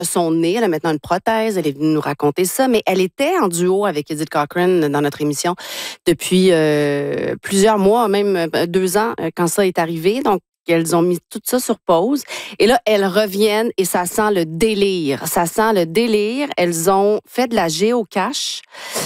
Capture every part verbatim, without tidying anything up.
son nez. Elle a maintenant une prothèse. Elle est venue nous raconter ça. Mais elle était en duo avec Edith Cochrane dans notre émission depuis euh, plusieurs mois, même deux ans, quand ça est arrivé. Donc, elles ont mis tout ça sur pause. Et là, elles reviennent et ça sent le délire. Ça sent le délire. Elles ont fait de la géocache,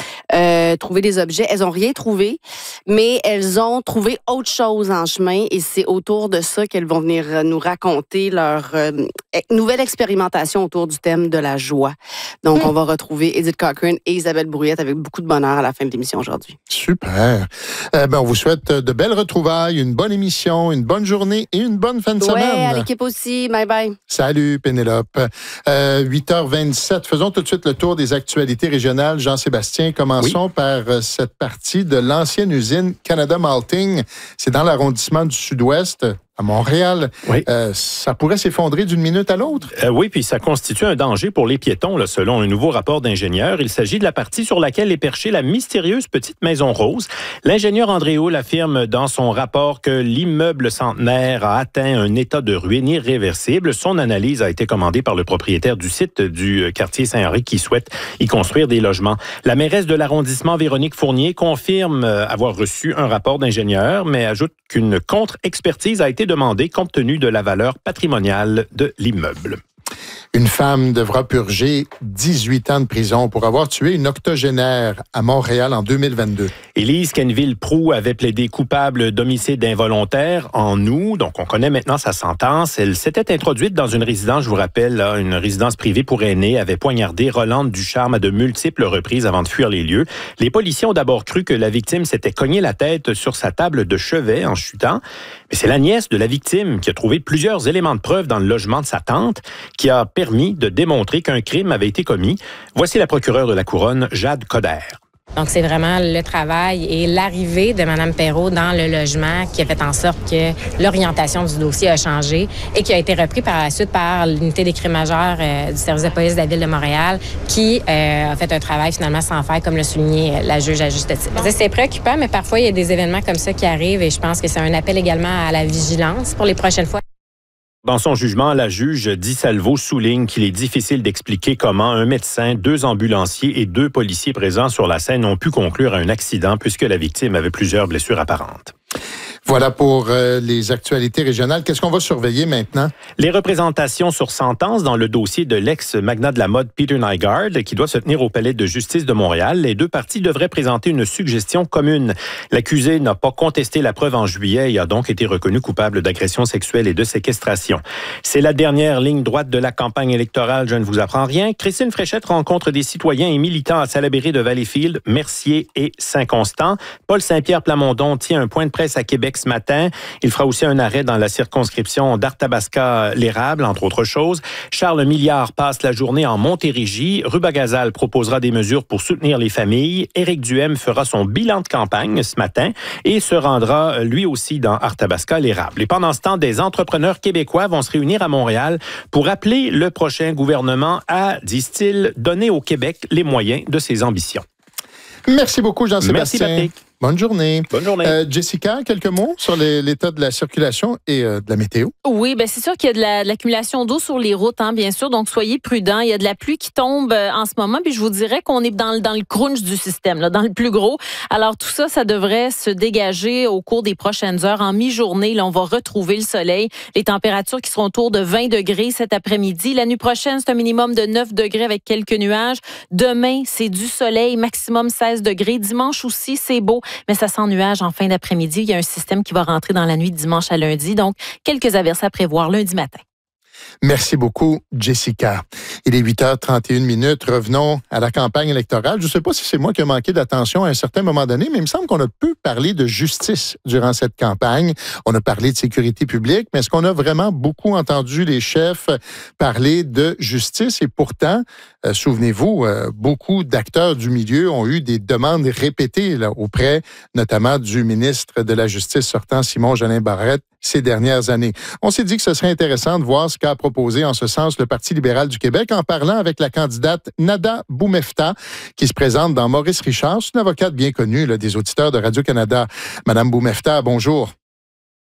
euh, trouvé des objets. Elles n'ont rien trouvé, mais elles ont trouvé autre chose en chemin et c'est autour de ça qu'elles vont venir nous raconter leur euh, nouvelle expérimentation autour du thème de la joie. Donc, mmh. on va retrouver Edith Cochrane et Isabelle Brouillette avec beaucoup de bonheur à la fin de l'émission aujourd'hui. Super. Euh, ben, on vous souhaite de belles retrouvailles, une bonne émission, une bonne journée et une bonne fin de ouais, semaine. Oui, à l'équipe aussi. Bye bye. Salut, Pénélope. Euh, huit heures vingt-sept. Faisons tout de suite le tour des actualités régionales. Jean-Sébastien, commençons oui. par cette partie de l'ancienne usine Canada Malting. C'est dans l'arrondissement du Sud-Ouest, à Montréal. Oui. Euh, ça pourrait s'effondrer d'une minute à l'autre. Euh, oui, puis ça constitue un danger pour les piétons, là, selon un nouveau rapport d'ingénieur. Il s'agit de la partie sur laquelle est perchée la mystérieuse petite maison rose. L'ingénieur André Houle affirme dans son rapport que l'immeuble centenaire a atteint un état de ruine irréversible. Son analyse a été commandée par le propriétaire du site du quartier Saint-Henri qui souhaite y construire des logements. La mairesse de l'arrondissement, Véronique Fournier, confirme avoir reçu un rapport d'ingénieur, mais ajoute qu'une contre-expertise a été demandé compte tenu de la valeur patrimoniale de l'immeuble. Une femme devra purger dix-huit ans de prison pour avoir tué une octogénaire à Montréal en deux mille vingt-deux. Élise Quenneville-Proulx avait plaidé coupable d'homicide involontaire en août, donc on connaît maintenant sa sentence. Elle s'était introduite dans une résidence, je vous rappelle, là, une résidence privée pour aînés, avait poignardé Rolande Ducharme à de multiples reprises avant de fuir les lieux. Les policiers ont d'abord cru que la victime s'était cogné la tête sur sa table de chevet en chutant, mais c'est la nièce de la victime qui a trouvé plusieurs éléments de preuve dans le logement de sa tante qui a permis de démontrer qu'un crime avait été commis. Voici la procureure de la Couronne, Jade Coder. Donc, c'est vraiment le travail et l'arrivée de Mme Perrault dans le logement qui a fait en sorte que l'orientation du dossier a changé et qui a été repris par la suite par l'unité des crimes majeurs euh, du service de police de la Ville de Montréal qui euh, a fait un travail finalement sans faille, comme l'a souligné la juge à juste titre. Bon. C'est préoccupant, mais parfois, il y a des événements comme ça qui arrivent et je pense que c'est un appel également à la vigilance pour les prochaines fois. Dans son jugement, la juge Di Salvo souligne qu'il est difficile d'expliquer comment un médecin, deux ambulanciers et deux policiers présents sur la scène ont pu conclure à un accident puisque la victime avait plusieurs blessures apparentes. Voilà pour euh, les actualités régionales. Qu'est-ce qu'on va surveiller maintenant? Les représentations sur sentence dans le dossier de l'ex-magnat de la mode Peter Nygard qui doit se tenir au Palais de justice de Montréal. Les deux parties devraient présenter une suggestion commune. L'accusé n'a pas contesté la preuve en juillet et a donc été reconnu coupable d'agression sexuelle et de séquestration. C'est la dernière ligne droite de la campagne électorale, je ne vous apprends rien. Christine Fréchette rencontre des citoyens et militants à Salaberry de Valleyfield, Mercier et Saint-Constant. Paul Saint-Pierre Plamondon tient un point de presse à Québec ce matin. Il fera aussi un arrêt dans la circonscription d'Arthabasca-l'Érable, entre autres choses. Charles Milliard passe la journée en Montérégie. Rubagazal proposera des mesures pour soutenir les familles. Éric Duhem fera son bilan de campagne ce matin et se rendra lui aussi dans Arthabasca-l'Érable. Et pendant ce temps, des entrepreneurs québécois vont se réunir à Montréal pour appeler le prochain gouvernement à, disent-ils, donner au Québec les moyens de ses ambitions. Merci beaucoup, Jean-Sébastien. Merci, Patrick. Bonne journée. Bonne journée. Euh, Jessica, quelques mots sur les, l'état de la circulation et euh, de la météo? Oui, ben c'est sûr qu'il y a de, la, de l'accumulation d'eau sur les routes, hein, bien sûr. Donc, soyez prudents. Il y a de la pluie qui tombe euh, en ce moment. Puis, je vous dirais qu'on est dans, dans le crunch du système, là, dans le plus gros. Alors, tout ça, ça devrait se dégager au cours des prochaines heures. En mi-journée, là, on va retrouver le soleil. Les températures qui seront autour de vingt degrés cet après-midi. La nuit prochaine, c'est un minimum de neuf degrés avec quelques nuages. Demain, c'est du soleil, maximum seize degrés. Dimanche aussi, c'est beau. Mais ça sent nuage en fin d'après-midi. Il y a un système qui va rentrer dans la nuit de dimanche à lundi. Donc, quelques averses à prévoir lundi matin. Merci beaucoup, Jessica. Il est huit heures trente et une minutes. Revenons à la campagne électorale. Je ne sais pas si c'est moi qui ai manqué d'attention à un certain moment donné, mais il me semble qu'on a peu parlé de justice durant cette campagne. On a parlé de sécurité publique, mais est-ce qu'on a vraiment beaucoup entendu les chefs parler de justice? Et pourtant, euh, souvenez-vous, euh, beaucoup d'acteurs du milieu ont eu des demandes répétées là, auprès notamment du ministre de la Justice sortant, Simon-Jolin Barrette, ces dernières années. On s'est dit que ce serait intéressant de voir ce qu'a proposé en ce sens le Parti libéral du Québec en parlant avec la candidate Nada Boumefta qui se présente dans Maurice Richard. C'est une avocate bien connue là, des auditeurs de Radio-Canada. Madame Boumefta, bonjour.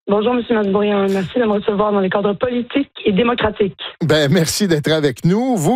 Bonjour, M. Masbourian. Merci de me recevoir dans les cadres politiques et démocratiques. Ben, merci d'être avec nous. Vous